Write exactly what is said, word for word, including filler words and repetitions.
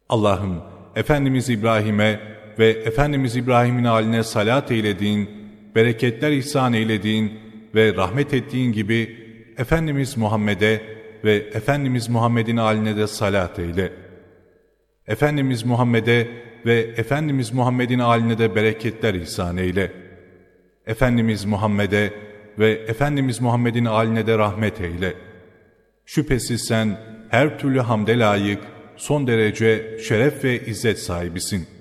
Allah'ım, Efendimiz İbrahim'e ve Efendimiz İbrahim'in haline salat eylediğin, bereketler ihsan eylediğin ve rahmet ettiğin gibi Efendimiz Muhammed'e ve Efendimiz Muhammed'in haline de salat eyle. Efendimiz Muhammed'e ve Efendimiz Muhammed'in haline de bereketler ihsan eyle. Efendimiz Muhammed'e ve Efendimiz Muhammed'in haline de rahmet eyle. Şüphesiz sen her türlü hamde layık, son derece şeref ve izzet sahibisin.